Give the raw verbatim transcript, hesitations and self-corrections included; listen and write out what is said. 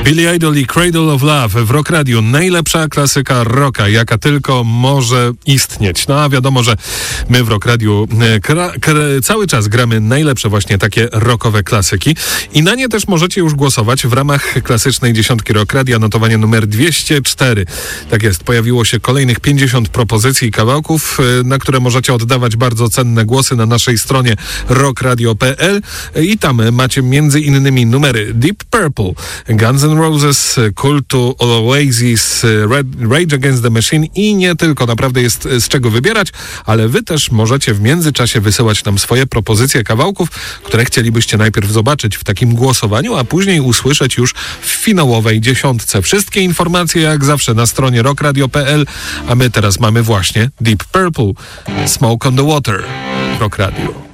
Billy Idol i Cradle of Love w Rock Radio. Najlepsza klasyka rocka, jaka tylko może istnieć. No a wiadomo, że my w Rock Radio kra, kra, cały czas gramy najlepsze właśnie takie rockowe klasyki i na nie też możecie już głosować w ramach klasycznej dziesiątki Rock Radio, notowanie numer dwieście cztery. Tak jest, pojawiło się kolejnych pięćdziesiąt propozycji i kawałków, na które możecie oddawać bardzo cenne głosy na naszej stronie rock radio kropka p l i tam macie między innymi numery Deep Purple, Guns N' Roses, Kultu, Oasis, Red, Rage Against the Machine i nie tylko. Naprawdę jest z czego wybierać, ale wy też możecie w międzyczasie wysyłać nam swoje propozycje kawałków, które chcielibyście najpierw zobaczyć w takim głosowaniu, a później usłyszeć już w finałowej dziesiątce. Wszystkie informacje jak zawsze na stronie rock radio kropka p l, a my teraz mamy właśnie Deep Purple, Smoke on the Water, Rock Radio.